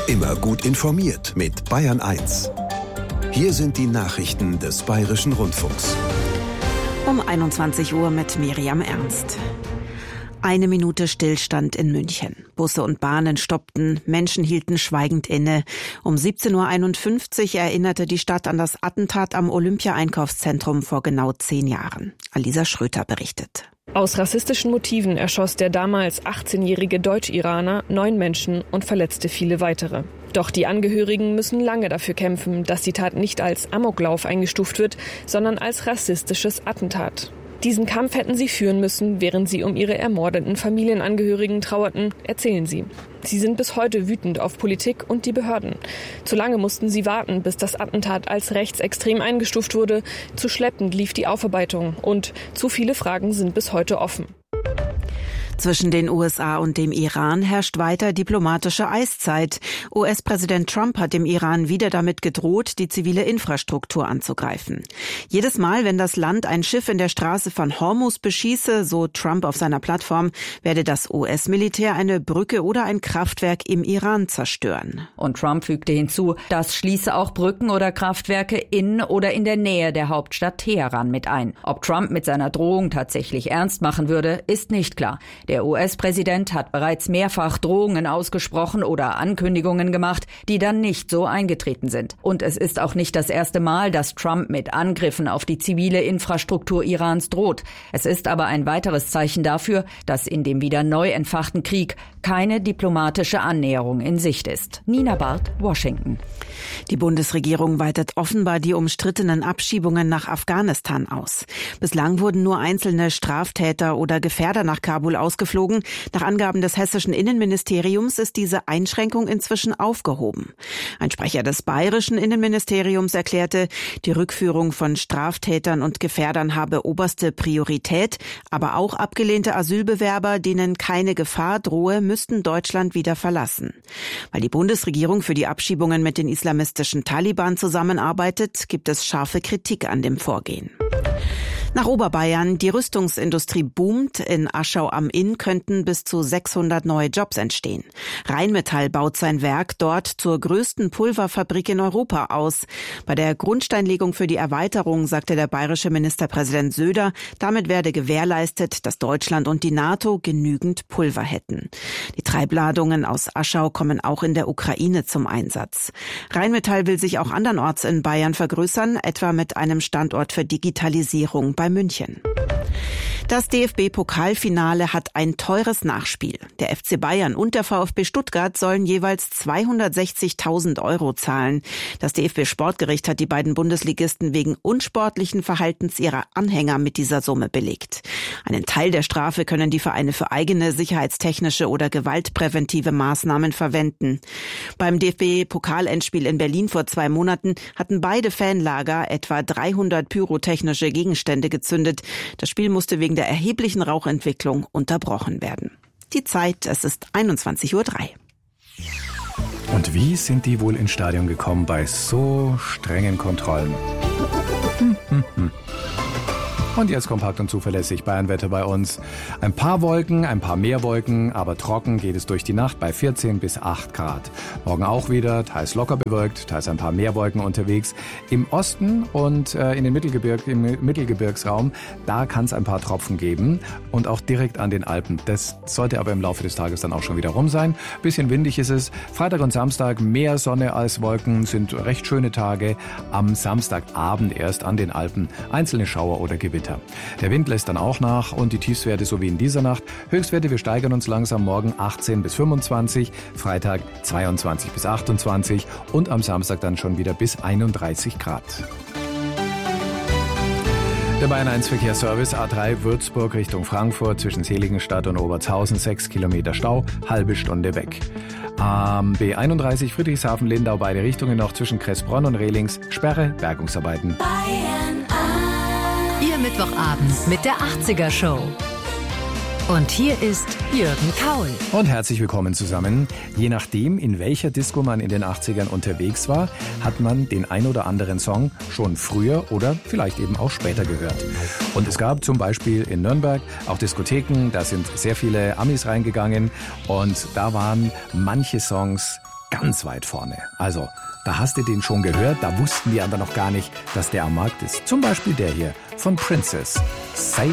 Immer gut informiert mit Bayern 1. Hier sind die Nachrichten des Bayerischen Rundfunks. Um 21 Uhr mit Miriam Ernst. 1 Minute Stillstand in München. Busse und Bahnen stoppten, Menschen hielten schweigend inne. Um 17.51 Uhr erinnerte die Stadt an das Attentat am Olympia-Einkaufszentrum vor genau 10 Jahren. Alisa Schröter berichtet. Aus rassistischen Motiven erschoss der damals 18-jährige Deutsch-Iraner 9 Menschen und verletzte viele weitere. Doch die Angehörigen müssen lange dafür kämpfen, dass die Tat nicht als Amoklauf eingestuft wird, sondern als rassistisches Attentat. Diesen Kampf hätten sie führen müssen, während sie um ihre ermordeten Familienangehörigen trauerten, erzählen sie. Sie sind bis heute wütend auf Politik und die Behörden. Zu lange mussten sie warten, bis das Attentat als rechtsextrem eingestuft wurde. Zu schleppend lief die Aufarbeitung und zu viele Fragen sind bis heute offen. Zwischen den USA und dem Iran herrscht weiter diplomatische Eiszeit. US-Präsident Trump hat dem Iran wieder damit gedroht, die zivile Infrastruktur anzugreifen. Jedes Mal, wenn das Land ein Schiff in der Straße von Hormuz beschieße, so Trump auf seiner Plattform, werde das US-Militär eine Brücke oder ein Kraftwerk im Iran zerstören. Und Trump fügte hinzu, das schließe auch Brücken oder Kraftwerke in oder in der Nähe der Hauptstadt Teheran mit ein. Ob Trump mit seiner Drohung tatsächlich ernst machen würde, ist nicht klar. Der US-Präsident hat bereits mehrfach Drohungen ausgesprochen oder Ankündigungen gemacht, die dann nicht so eingetreten sind. Und es ist auch nicht das erste Mal, dass Trump mit Angriffen auf die zivile Infrastruktur Irans droht. Es ist aber ein weiteres Zeichen dafür, dass in dem wieder neu entfachten Krieg keine diplomatische Annäherung in Sicht ist. Nina Barth, Washington. Die Bundesregierung weitet offenbar die umstrittenen Abschiebungen nach Afghanistan aus. Bislang wurden nur einzelne Straftäter oder Gefährder nach Kabul ausgeflogen. Nach Angaben des hessischen Innenministeriums ist diese Einschränkung inzwischen aufgehoben. Ein Sprecher des bayerischen Innenministeriums erklärte, die Rückführung von Straftätern und Gefährdern habe oberste Priorität, aber auch abgelehnte Asylbewerber, denen keine Gefahr drohe, müssten Deutschland wieder verlassen. Weil die Bundesregierung für die Abschiebungen mit den islamistischen Taliban zusammenarbeitet, gibt es scharfe Kritik an dem Vorgehen. Nach Oberbayern, die Rüstungsindustrie boomt. In Aschau am Inn könnten bis zu 600 neue Jobs entstehen. Rheinmetall baut sein Werk dort zur größten Pulverfabrik in Europa aus. Bei der Grundsteinlegung für die Erweiterung sagte der bayerische Ministerpräsident Söder, damit werde gewährleistet, dass Deutschland und die NATO genügend Pulver hätten. Die Treibladungen aus Aschau kommen auch in der Ukraine zum Einsatz. Rheinmetall will sich auch andernorts in Bayern vergrößern, etwa mit einem Standort für Digitalisierung bei München. Das DFB-Pokalfinale hat ein teures Nachspiel. Der FC Bayern und der VfB Stuttgart sollen jeweils 260.000 € zahlen. Das DFB-Sportgericht hat die beiden Bundesligisten wegen unsportlichen Verhaltens ihrer Anhänger mit dieser Summe belegt. Einen Teil der Strafe können die Vereine für eigene sicherheitstechnische oder gewaltpräventive Maßnahmen verwenden. Beim DFB-Pokalendspiel in Berlin vor 2 Monaten hatten beide Fanlager etwa 300 pyrotechnische Gegenstände gezündet. Das Spiel musste wegen der erheblichen Rauchentwicklung unterbrochen werden. Die Zeit, es ist 21:03 Uhr. Und wie sind die wohl ins Stadion gekommen bei so strengen Kontrollen? Und jetzt kompakt und zuverlässig Bayernwetter bei uns. Ein paar Wolken, ein paar mehr Wolken, aber trocken geht es durch die Nacht bei 14 bis 8 Grad. Morgen auch wieder, teils locker bewölkt, teils ein paar mehr Wolken unterwegs. Im Osten und in den im Mittelgebirgsraum, da kann es ein paar Tropfen geben. Und auch direkt an den Alpen. Das sollte aber im Laufe des Tages dann auch schon wieder rum sein. Bisschen windig ist es. Freitag und Samstag mehr Sonne als Wolken, sind recht schöne Tage. Am Samstagabend erst an den Alpen einzelne Schauer oder Gewitter. Der Wind lässt dann auch nach und die Tiefstwerte so wie in dieser Nacht. Höchstwerte, wir steigern uns langsam morgen 18 bis 25, Freitag 22 bis 28 und am Samstag dann schon wieder bis 31 Grad. Der Bayern 1 Verkehrsservice A3 Würzburg Richtung Frankfurt zwischen Seligenstadt und Obertshausen 6 Kilometer Stau, halbe Stunde weg. Am B31 Friedrichshafen-Lindau beide Richtungen noch zwischen Kressbronn und Rehlings Sperre, Bergungsarbeiten. Bayern 1. Ihr Mittwochabend mit der 80er Show. Und hier ist Jürgen Kaul. Und herzlich willkommen zusammen. Je nachdem, in welcher Disco man in den 80ern unterwegs war, hat man den ein oder anderen Song schon früher oder vielleicht eben auch später gehört. Und es gab zum Beispiel in Nürnberg auch Diskotheken, da sind sehr viele Amis reingegangen und da waren manche Songs ganz weit vorne. Also, da hast du den schon gehört, da wussten die anderen noch gar nicht, dass der am Markt ist. Zum Beispiel der hier von Princess. Say